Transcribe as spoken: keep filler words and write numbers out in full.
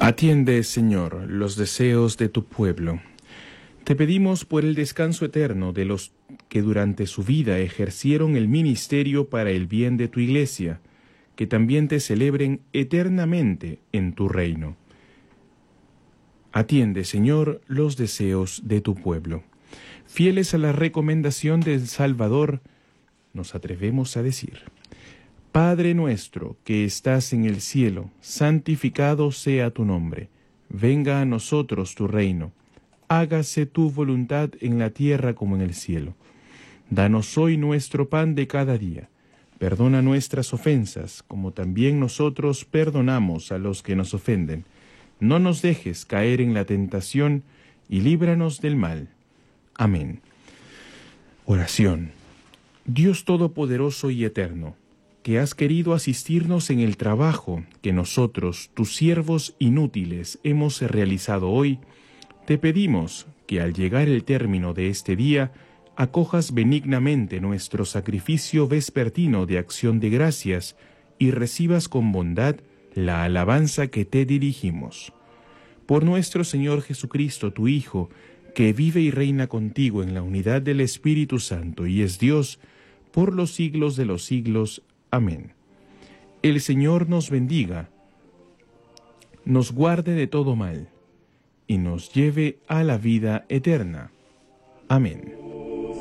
Atiende, Señor, los deseos de tu pueblo. Te pedimos por el descanso eterno de los que durante su vida ejercieron el ministerio para el bien de tu Iglesia, que también te celebren eternamente en tu reino. Atiende, Señor, los deseos de tu pueblo. Fieles a la recomendación del Salvador, nos atrevemos a decir: Padre nuestro que estás en el cielo, santificado sea tu nombre. Venga a nosotros tu reino. Hágase tu voluntad en la tierra como en el cielo. Danos hoy nuestro pan de cada día. Perdona nuestras ofensas, como también nosotros perdonamos a los que nos ofenden. No nos dejes caer en la tentación, y líbranos del mal. Amén. Oración. Dios Todopoderoso y Eterno, que has querido asistirnos en el trabajo que nosotros, tus siervos inútiles, hemos realizado hoy, te pedimos que al llegar el término de este día, acojas benignamente nuestro sacrificio vespertino de acción de gracias y recibas con bondad la alabanza que te dirigimos. Por nuestro Señor Jesucristo, tu Hijo, que vive y reina contigo en la unidad del Espíritu Santo y es Dios por los siglos de los siglos. Amén. El Señor nos bendiga, nos guarde de todo mal y nos lleve a la vida eterna. Amén.